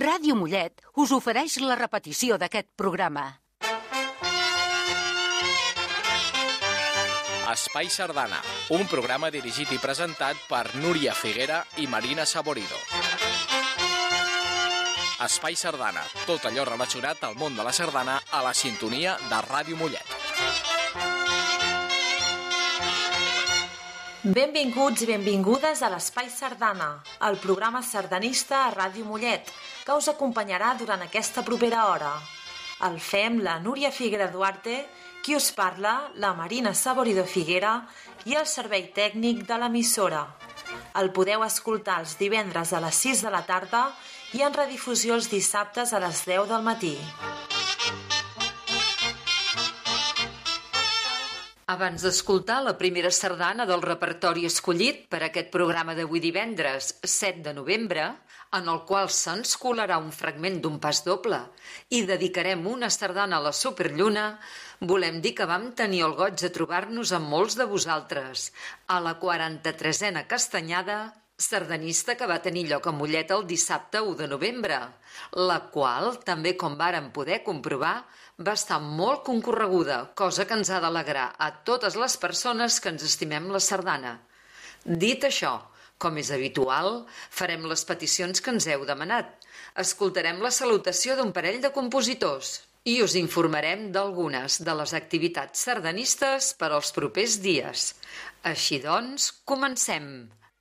Ràdio Mollet us ofereix la repetició d'aquest programa. Espai Sardana, un programa dirigit i presentat per Núria Figuera i Marina Saborido. Espai Sardana, tot allò relacionat al món de la sardana a la sintonia de Ràdio Mollet. Benvinguts i benvingudes a l'Espai Sardana, el programa sardanista a Ràdio Mollet, que us acompanyarà durant aquesta propera hora. El fem la Núria Figuera Duarte, qui us parla, la Marina Saborido Figuera i el servei tècnic de l'emissora. El podeu escoltar els divendres a les 6 de la tarda i en redifusió els dissabtes a les 10 del matí. Abans d'escoltar la primera sardana del repertori escollit per aquest programa d'avui divendres, 7 de novembre, en el qual se'ns colarà un fragment d'un pas doble i dedicarem una sardana a la Superlluna, volem dir que vam tenir el goig de trobar-nos amb molts de vosaltres a la 43a Castanyada, sardanista que va tenir lloc a Mollet el dissabte 1 de novembre, la qual, també com vàrem poder comprovar, va estar molt concorreguda, cosa que ens ha d'alegrar a totes les persones que ens estimem la sardana. Dit això, com és habitual, farem les peticions que ens heu demanat. Escoltarem la salutació d'un parell de compositors i us informarem d'algunes de les activitats sardanistes per als propers dies. Així doncs, comencem.